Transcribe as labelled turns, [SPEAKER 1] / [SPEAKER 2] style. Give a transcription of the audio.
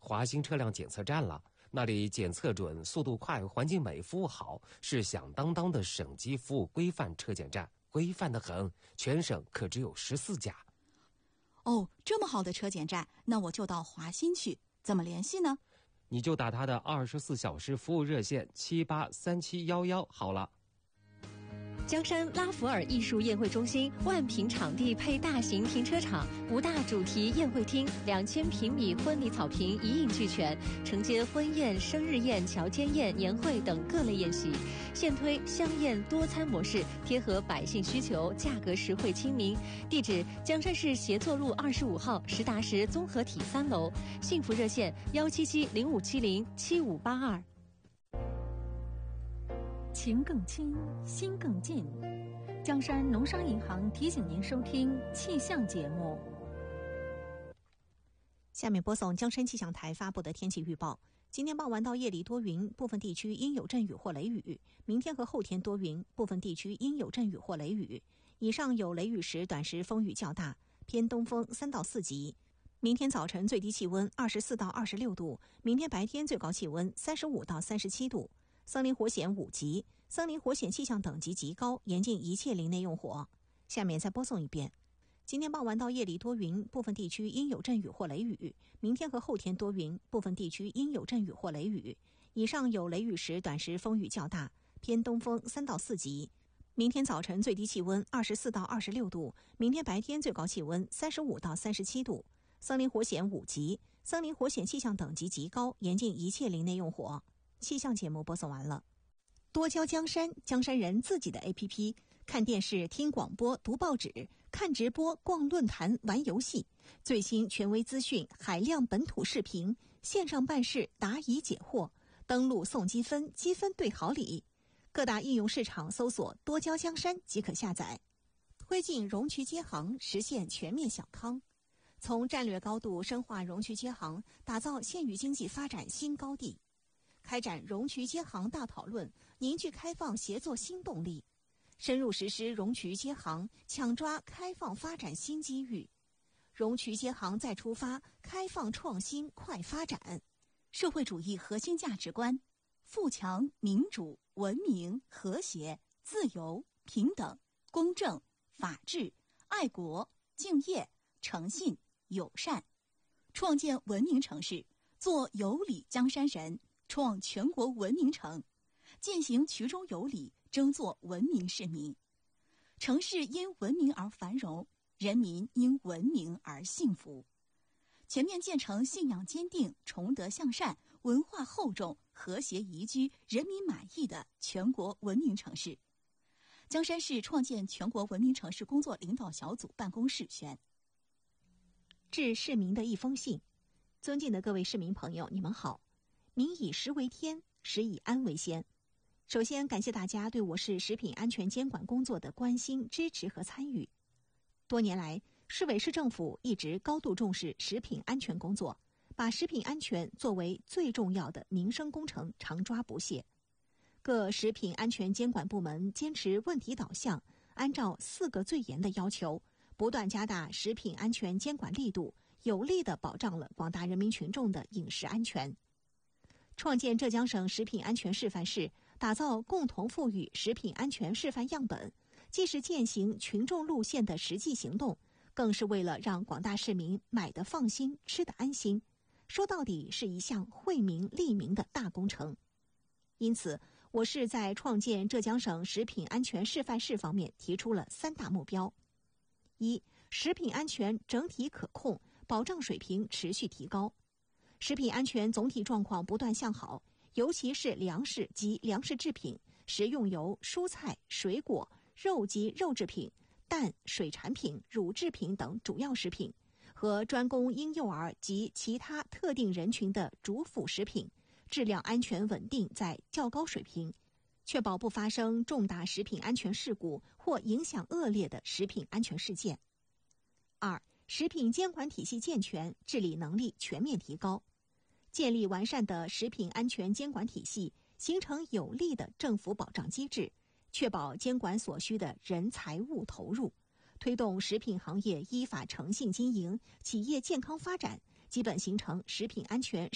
[SPEAKER 1] 华新车辆检测站了，那里检测准、速度快、环境美、服务好，是响当当的省级服务规范车检站，规范得很，全省可只有14家。
[SPEAKER 2] 哦，这么好的车检站，那我就到华新去，怎么联系呢？
[SPEAKER 1] 你就打他的24小时服务热线783711好了。
[SPEAKER 3] 江山拉弗尔艺术宴会中心万平场地配大型停车场，5大主题宴会厅，2000平米婚礼草坪一应俱全，承接婚宴、生日宴、乔迁宴、年会等各类宴席。现推香宴多餐模式，贴合百姓需求，价格实惠亲民。地址：江山市协作路25号实达实综合体3楼。幸福热线17705707582。
[SPEAKER 4] 情更亲，心更近。江山农商银行提醒您收听气象节目。
[SPEAKER 5] 下面播送江山气象台发布的天气预报。今天傍晚到夜里多云，部分地区阴有阵雨或雷雨。明天和后天多云，部分地区阴有阵雨或雷雨。以上有雷雨时，短时风雨较大，偏东风3到4级。明天早晨最低气温24到26度，明天白天最高气温35到37度。森林火险5级，森林火险气象等级极高，严禁一切林内用火。下面再播送一遍。今天傍晚到夜里多云，部分地区阴有阵雨或雷雨。明天和后天多云，部分地区阴有阵雨或雷雨。以上有雷雨时，短时风雨较大，偏东风3到4级。明天早晨最低气温24到26度，明天白天最高气温35到37度。森林火险5级，森林火险气象等级极高，严禁一切林内用火。气象节目播送完了。多交江山，江山人自己的 APP， 看电视、听广播、读报纸、看直播、逛论坛、玩游戏，最新权威资讯、海量本土视频，线上办事答疑解惑，登录送积分，积分兑好礼。各大应用市场搜索多交江山即可下载。推进容渠接行，实现全面小康。从战略高度深化容渠接行，打造县域经济发展新高地。开展容渠接行大讨论，凝聚开放协作新动力，深入实施容渠接行，抢抓开放发展新机遇。容渠接行再出发，开放创新快发展。
[SPEAKER 2] 社会主义核心价值观：富强、民主、文明、和谐、自由、平等、公正、法治、爱国、敬业、诚信、友善。创建文明城市，做有礼江山人，创全国文明城，践行衢中有礼，争做文明市民。城市因文明而繁荣，人民因文明而幸福。全面建成信仰坚定、崇德向善、文化厚重、和谐宜居、人民满意的全国文明城市。江山市创建全国文明城市工作领导小组办公室宣。
[SPEAKER 5] 致市民的一封信。尊敬的各位市民朋友，你们好。民以食为天，食以安为先。首先感谢大家对我市食品安全监管工作的关心、支持和参与。多年来，市委市政府一直高度重视食品安全工作，把食品安全作为最重要的民生工程，常抓不懈。各食品安全监管部门坚持问题导向，按照4个最严的要求，不断加大食品安全监管力度，有力地保障了广大人民群众的饮食安全。创建浙江省食品安全示范市，打造共同富裕食品安全示范样本，既是践行群众路线的实际行动，更是为了让广大市民买得放心、吃得安心。说到底是一项惠民利民的大工程。因此，我市在创建浙江省食品安全示范市方面提出了3大目标：一、食品安全整体可控，保障水平持续提高。食品安全总体状况不断向好，尤其是粮食及粮食制品、食用油、蔬菜、水果、肉及肉制品、蛋、水产品、乳制品等主要食品和专供婴幼儿及其他特定人群的主辅食品，质量安全稳定在较高水平，确保不发生重大食品安全事故或影响恶劣的食品安全事件。2、食品监管体系健全，治理能力全面提高。建立完善的食品安全监管体系，形成有力的政府保障机制，确保监管所需的人财物投入，推动食品行业依法诚信经营，企业健康发展，基本形成食品安全